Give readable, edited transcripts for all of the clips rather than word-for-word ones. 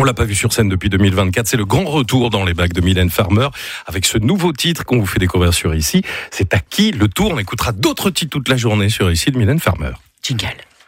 On l'a pas vu sur scène depuis 2024. C'est le grand retour dans les bacs de Mylène Farmer avec ce nouveau titre qu'on vous fait découvrir sur Ici. C'est à qui le tour? On écoutera d'autres titres toute la journée sur Ici de Mylène Farmer. Jingle.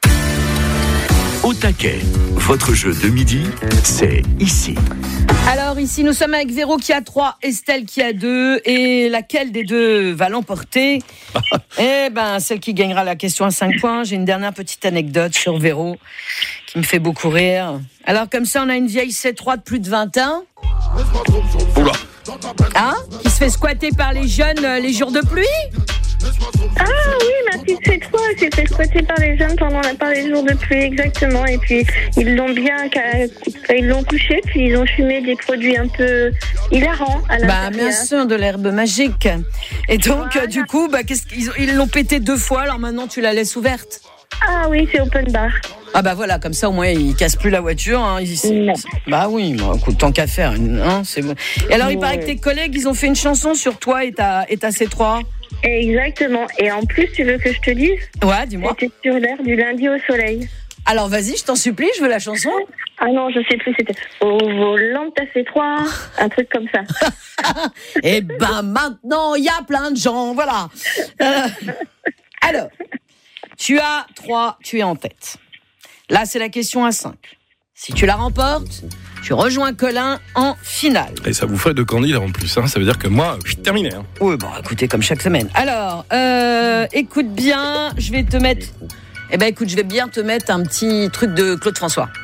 Au taquet, votre jeu de midi, c'est Ici. Alors ici, nous sommes avec Véro qui a 3, Estelle qui a 2, et laquelle des deux va l'emporter? Eh ben, celle qui gagnera la question à 5 points. J'ai une dernière petite anecdote sur Véro qui me fait beaucoup rire. Alors comme ça, on a une vieille C3 de plus de 20 ans. Oula. Hein? Qui se fait squatter par les jeunes les jours de pluie? Ah oui, ma petite C3 s'est fait squatter par les jeunes pendant les jours de pluie, exactement. Et puis ils l'ont couché, puis ils ont fumé des produits un peu hilarants à l'intérieur. Bah bien sûr, de l'herbe magique. Et donc voilà. Du coup, ils l'ont pété 2 fois. Alors maintenant, tu la laisses ouverte. Ah oui, c'est open bar. Ah bah voilà, comme ça au moins ils cassent plus la voiture. Hein. Bah oui, écoute, tant qu'à faire, hein, c'est bon. Et alors il paraît que tes collègues, ils ont fait une chanson sur toi et ta C3. Exactement. Et en plus, tu veux que je te dise? Ouais, dis-moi. C'était sur l'air du lundi au soleil. Alors vas-y, je t'en supplie, je veux la chanson. Ah non, je sais plus, c'était au volant de ta C3, un truc comme ça. Et ben maintenant, il y a plein de gens, voilà. Alors, tu as 3, tu es en tête. Là, c'est la question à 5. Si tu la remportes, tu rejoins Colin en finale. Et ça vous ferait 2 candidats en plus, hein. Ça veut dire que moi, je suis terminé. Hein. Oui, bon, écoutez, comme chaque semaine. Alors, écoute bien, je vais bien te mettre un petit truc de Claude François.